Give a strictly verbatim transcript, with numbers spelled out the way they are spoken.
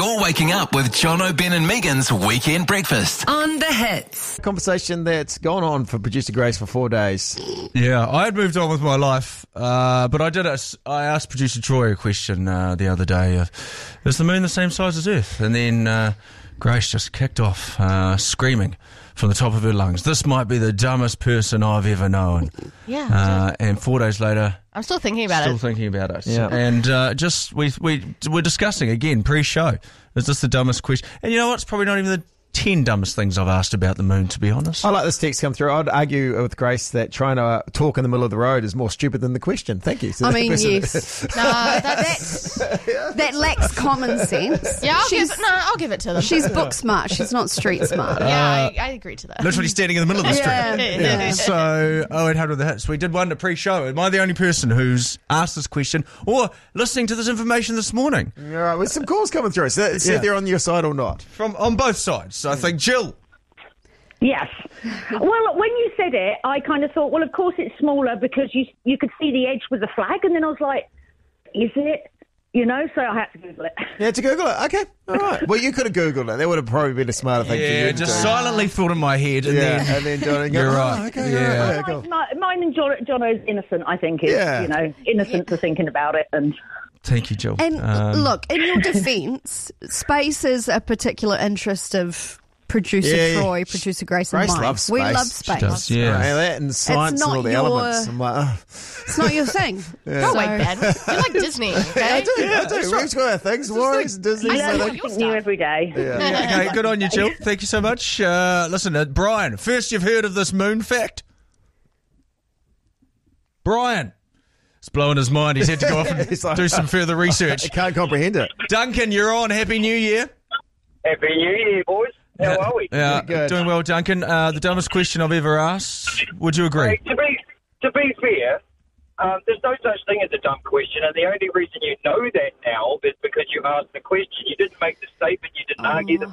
You're waking up with Jono, Ben and Megan's Weekend Breakfast On the Hits. Conversation that's gone on for producer Grace for four days. Yeah, I had moved on with my life, uh, but I did. Ask, I asked producer Troy a question uh, the other day: uh, is the moon the same size as Earth? And then uh, Grace just kicked off, uh, screaming from the top of her lungs, "This might be the dumbest person I've ever known." Yeah. Uh, and four days later, I'm still thinking about still it. thinking about it. Yeah. And uh, just we we we're discussing again pre-show. Is this the dumbest question? And you know what? It's probably not even the ten dumbest things I've asked about the moon, to be honest. I like this text come through. I'd argue with Grace that trying to uh, talk in the middle of the road is more stupid than the question. Thank you. So I that mean, person- yes. No, that's That lacks common sense. yeah. I'll give she's, it, no, I'll give it to them. she's book smart. She's not street smart. yeah, I, I agree to that. Literally standing in the middle of the street. Yeah. Yeah. So, oh eight hundred the hits. We did one to pre-show. Am I the only person who's asked this question or listening to this information this morning? All right, with some calls coming through. So, see Yeah. if they're on your side or not. From on both sides. So I think Jill. Yes. Well, when you said it, I kind of thought, well, of course it's smaller because you you could see the edge with the flag, and then I was like, is it? You know, so I had to Google it. Yeah, to Google it. Okay, all right. Well, you could have Googled it. That would have probably been a smarter thing for you Yeah, to just do. silently thought in my head and Yeah, then and then John and go, You're oh, right. okay, Yeah. all right, Like, cool. my, mine and John, Jono's innocent, I think, is, Yeah. you know, innocent for thinking about it. And Thank you, Jill. And Um, look, in your defence, space is a particular interest of producer Yeah, yeah. Troy, producer Grace, Grace and mine. loves We space. love She space. does, yeah. Right, that and science not and all the your- elements. I'm like, oh. It's not your thing. Go away, Ben. You're like Disney, okay? I do, I do. We've got our things. Warriors, Disney. I so learn they- something new every day. okay, good on you, Jill. Thank you so much. Uh, listen, uh, Brian, first you've heard of this moon fact. Brian. It's blowing his mind. He's had to go off and He's like, do some further I research. can't comprehend it. Duncan, you're on. Happy New Year. Happy New Year, boys. How are we? Yeah, Good. doing well, Duncan. Uh, the dumbest question I've ever asked. Would you agree? Hey, to be to be fair, um, there's no such thing as a dumb question, and the only reason you know that now is because you asked the question. You didn't make the statement. You didn't argue the